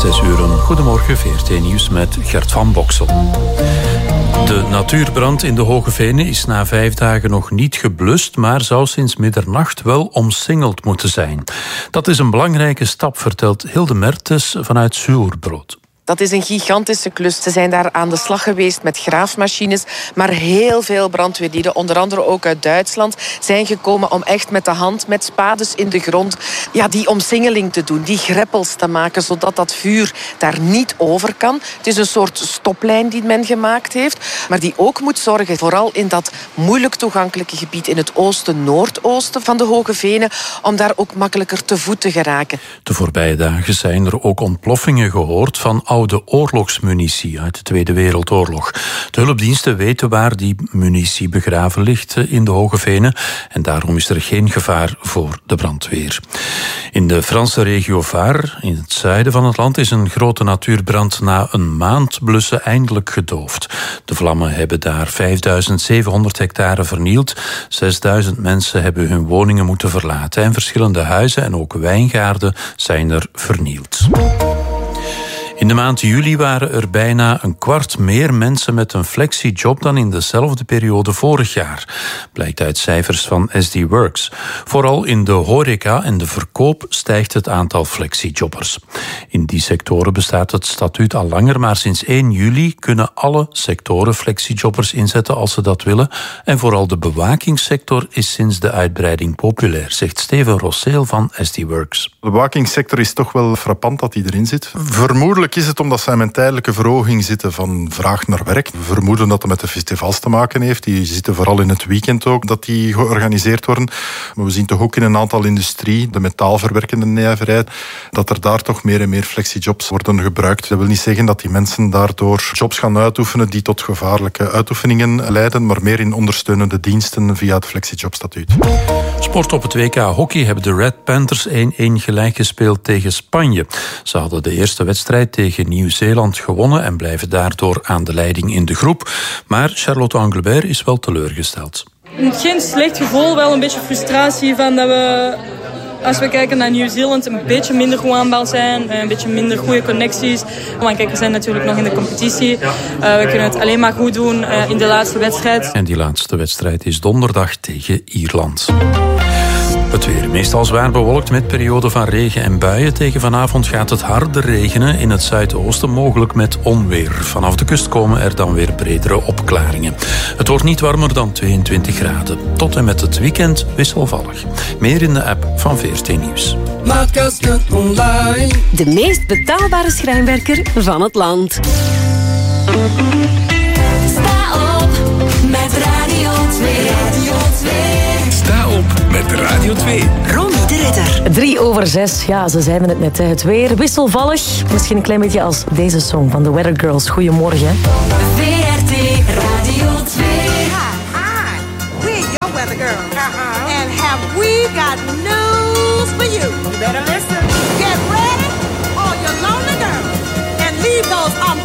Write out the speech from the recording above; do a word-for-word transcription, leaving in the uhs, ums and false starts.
zes uur, een goedemorgen, V R T Nieuws met Gert van Boksel. De natuurbrand in de Hoge Venen is na vijf dagen nog niet geblust, maar zou sinds middernacht wel omsingeld moeten zijn. Dat is een belangrijke stap, vertelt Hilde Mertens vanuit Zuurbrood. Dat is een gigantische klus. Ze zijn daar aan de slag geweest met graafmachines, maar heel veel brandweerlieden, onder andere ook uit Duitsland, zijn gekomen om echt met de hand, met spades in de grond, ja, die omsingeling te doen, die greppels te maken, zodat dat vuur daar niet over kan. Het is een soort stoplijn die men gemaakt heeft, maar die ook moet zorgen, vooral in dat moeilijk toegankelijke gebied in het oosten-noordoosten van de Hoge Venen, om daar ook makkelijker te voet te geraken. De voorbije dagen zijn er ook ontploffingen gehoord van oude oorlogsmunitie uit de Tweede Wereldoorlog. De hulpdiensten weten waar die munitie begraven ligt in de Hoge Venen en daarom is er geen gevaar voor de brandweer. In de Franse regio Var, in het zuiden van het land, is een grote natuurbrand na een maand blussen eindelijk gedoofd. De vlammen hebben daar vijfduizend zevenhonderd hectare vernield. zesduizend mensen hebben hun woningen moeten verlaten en verschillende huizen en ook wijngaarden zijn er vernield. In de maand juli waren er bijna een kwart meer mensen met een flexiejob dan in dezelfde periode vorig jaar, blijkt uit cijfers van S D Works. Vooral in de horeca en de verkoop stijgt het aantal flexiejobbers. In die sectoren bestaat het statuut al langer, maar sinds één juli kunnen alle sectoren flexiejobbers inzetten als ze dat willen. En vooral de bewakingssector is sinds de uitbreiding populair, zegt Steven Rosseel van S D Works. De bewakingssector is toch wel frappant dat die erin zit. Vermoedelijk is het omdat zij met een tijdelijke verhoging zitten van vraag naar werk. We vermoeden dat het met de festivals te maken heeft. Die zitten vooral in het weekend ook, dat die georganiseerd worden. Maar we zien toch ook in een aantal industrie, de metaalverwerkende nijverheid, dat er daar toch meer en meer flexijobs worden gebruikt. Dat wil niet zeggen dat die mensen daardoor jobs gaan uitoefenen die tot gevaarlijke uitoefeningen leiden, maar meer in ondersteunende diensten via het flexijobstatuut. Sport op het W K hockey hebben de Red Panthers één-één gelijk gespeeld tegen Spanje. Ze hadden de eerste wedstrijd tegen Nieuw-Zeeland gewonnen en blijven daardoor aan de leiding in de groep. Maar Charlotte Anglebert is wel teleurgesteld. Geen slecht gevoel, wel een beetje frustratie van dat we, als we kijken naar Nieuw-Zeeland, een beetje minder goed aanbal zijn, een beetje minder goede connecties. Want kijk, we zijn natuurlijk nog in de competitie. Uh, we kunnen het alleen maar goed doen uh, in de laatste wedstrijd. En die laatste wedstrijd is donderdag tegen Ierland. Het weer meestal zwaar bewolkt met perioden van regen en buien. Tegen vanavond gaat het harder regenen in het zuidoosten, mogelijk met onweer. Vanaf de kust komen er dan weer bredere opklaringen. Het wordt niet warmer dan tweeëntwintig graden. Tot en met het weekend wisselvallig. Meer in de app van V R T Nieuws. De meest betaalbare schrijnwerker van het land. Sta op met Radio twee. Radio twee. Sta op met Radio twee. Ronnie de Ridder. Drie over zes. Ja, ze zeiden het net. Het weer wisselvallig. Misschien een klein beetje als deze song van The Weather Girls. Goedemorgen. V R T Radio twee. Hi, we're your weather girl. Uh-huh. And have we got news for you? You better listen. Get ready, all you lonely girls, and leave those um